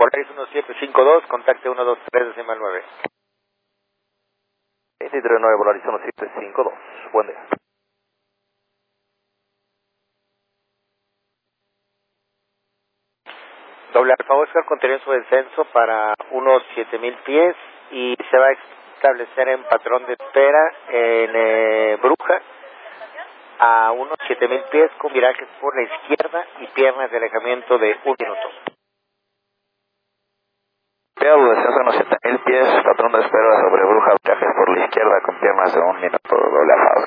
Polaris 1752, contacte 123 decimal 9. 239 Polaris 1752, buen día. Doble Alfa Oscar continúa su descenso para unos 7000 pies y se va a establecer en patrón de espera en Bruja a unos 7000 pies con virajes por la izquierda y piernas de alejamiento de 1 minuto. Peado descenso a unos 7000 pies, patrón de espera sobre Bruja, viajes por la izquierda con piernas de 1 minuto, doble Alfa.